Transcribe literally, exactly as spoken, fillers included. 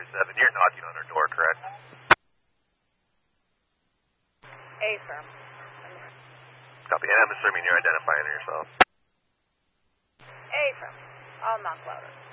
seven. You're knocking on her door, correct? Affirm. Copy. And I'm assuming you're identifying yourself. Affirm. I'll knock louder.